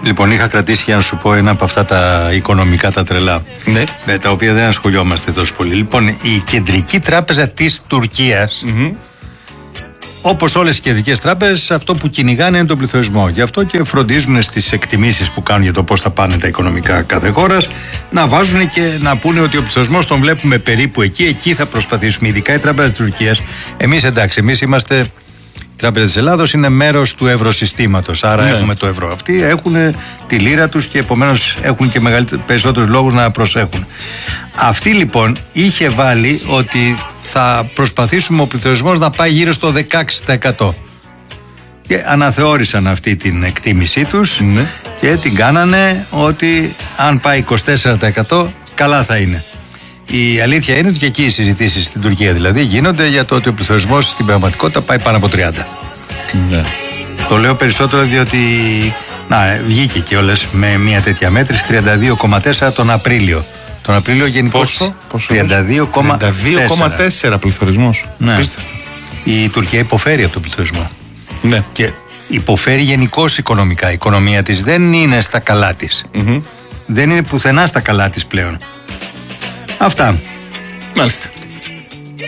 Λοιπόν, είχα κρατήσει για να σου πω ένα από αυτά τα οικονομικά τα τρελά. Ναι. Με τα οποία δεν ασχολιόμαστε τόσο πολύ. Λοιπόν, η Κεντρική Τράπεζα της Τουρκίας, όπως όλες οι κεντρικές τράπεζες, αυτό που κυνηγάνε είναι τον πληθωρισμό. Γι' αυτό και φροντίζουν στις εκτιμήσεις που κάνουν για το πώς θα πάνε τα οικονομικά κάθε χώρας να βάζουν και να πούνε ότι ο πληθωρισμός τον βλέπουμε περίπου εκεί θα προσπαθήσουμε. Ειδικά η Τράπεζα της Τουρκίας. Εμείς είμαστε. Η Τράπεζα της Ελλάδος είναι μέρος του ευρωσυστήματος. Άρα έχουμε το ευρώ. Αυτοί έχουν τη λίρα τους και επομένως έχουν και περισσότερους λόγους να προσέχουν. Αυτή λοιπόν είχε βάλει ότι θα προσπαθήσουμε ο πληθωρισμός να πάει γύρω στο 16%. Και αναθεώρησαν αυτή την εκτίμησή τους και την κάνανε ότι αν πάει 24% καλά θα είναι. Η αλήθεια είναι ότι και εκεί οι συζητήσεις στην Τουρκία δηλαδή γίνονται για το ότι ο πληθωρισμός στην πραγματικότητα πάει πάνω από 30. Ναι. Το λέω περισσότερο διότι βγήκε κιόλας με μια τέτοια μέτρηση 32,4 τον Απρίλιο. Τον Απρίλιο γενικώς 32,4 πληθωρισμός. Ναι. Η Τουρκία υποφέρει από τον πληθωρισμό. Ναι. Και υποφέρει γενικώς οικονομικά. Η οικονομία της δεν είναι στα καλά της. Δεν είναι πουθενά στα καλά της πλέον. Αυτά. Μάλιστα.